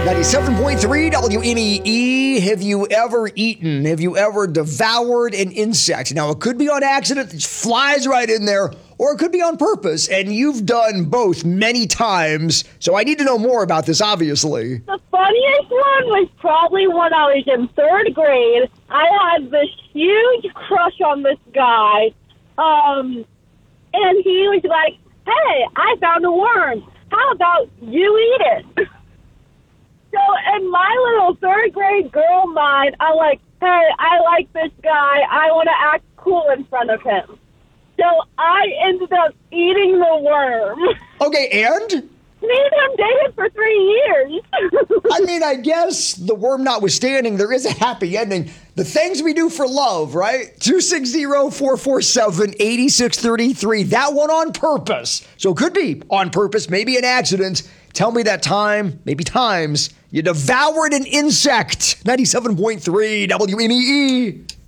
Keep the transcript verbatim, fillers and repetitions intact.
ninety-seven point three W N E E. Have you ever eaten, have you ever devoured an insect? Now, it could be on accident, it flies right in there, or it could be on purpose, and you've done both many times. So I need to know more about this, obviously. The funniest one was probably when I was in third grade. I had this huge crush on this guy, um, and he was like, hey, I found a worm. How about you eat it? So in my little third grade girl mind, I'm like, hey, I like this guy. I want to act cool in front of him. So I ended up eating the worm. Okay, and? Me and him dated for three years. I mean, I guess the worm notwithstanding, there is a happy ending. The things we do for love, right? two six zero, four four seven, eight six three three. That one on purpose. So it could be on purpose, maybe an accident. Tell me that time, maybe times, you devoured an insect. ninety-seven point three W N E E.